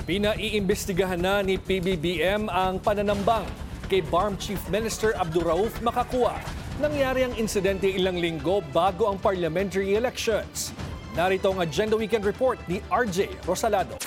Pinaiimbestigahan na ni PBBM ang pananambang kay BARM Chief Minister Abduraouf Makakua. Nangyari ang insidente ilang linggo bago ang parliamentary elections. Narito ang Agenda Weekend Report ni RJ Rosalado.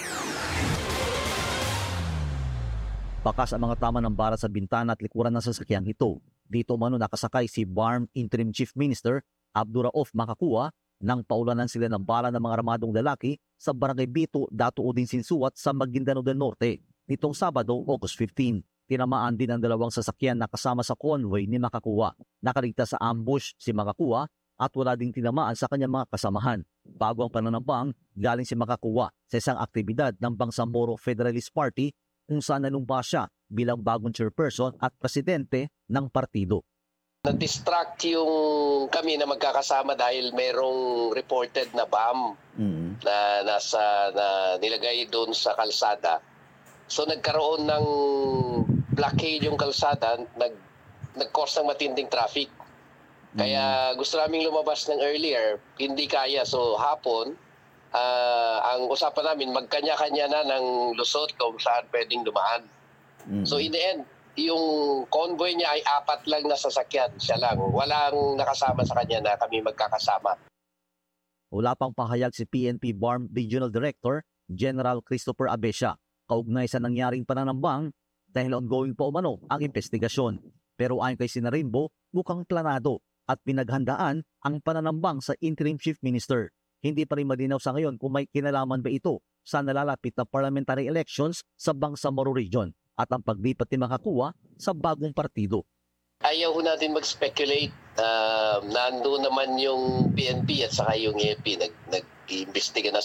Bakas ang mga tama ng bara sa bintana at likuran ng sasakyang ito. Dito mano nakasakay si BARM Interim Chief Minister Abduraouf Makakua nang paulanan sila ng bala ng mga armadong lalaki sa Barangay Bito, Dato Udin Sinsuat sa Maguindanao del Norte. Nitong Sabado, August 15, tinamaan din ang dalawang sasakyan na kasama sa convoy ni Makakua. Nakaligtas sa ambush si Makakua at wala ding tinamaan sa kanyang mga kasamahan. Bago ang pananambang, galing si Makakua sa isang aktibidad ng Bangsamoro Federalist Party kung saan nanumpa siya bilang bagong chairperson at presidente ng partido. Na-distract yung kami na magkakasama dahil merong reported na bomb na nilagay doon sa kalsada. So nagkaroon ng blockade yung kalsada, nag-cause ng matinding traffic. Kaya gusto naming lumabas ng earlier, hindi kaya. So hapon, ang usapan namin, magkanya-kanya na ng lusot kung saan pwedeng dumaan. So in the end, yung convoy niya ay 4 lang na sasakyan. Siya lang. Walang nakasama sa kanya na kami magkakasama. Wala pang pahayag si PNP BARM Regional Director General Christopher Abesha kaugnay sa nangyaring pananambang dahil ongoing pa umano ang investigasyon. Pero ayon kay Sinarimbo, mukhang planado at pinaghandaan ang pananambang sa Interim Chief Minister. Hindi pa rin malinaw sa ngayon kung may kinalaman ba ito sa nalalapit na parliamentary elections sa Bangsamoro Region at ang paglipat ni Makakua sa bagong partido. Ayaw natin mag-speculate. Nandun naman yung PNP at saka yung AFP nag-iimbestiga na